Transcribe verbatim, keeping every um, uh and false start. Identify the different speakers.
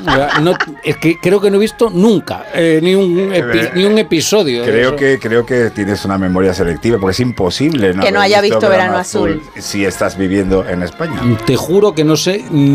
Speaker 1: No, es que creo que no he visto nunca eh, ni, un epi, ni un episodio.
Speaker 2: Creo que, creo que tienes una memoria selectiva, porque es imposible no
Speaker 3: que no
Speaker 2: haber
Speaker 3: haya visto, visto
Speaker 2: Verano
Speaker 3: Azul,
Speaker 2: Azul si estás viviendo en España.
Speaker 1: Te juro que no sé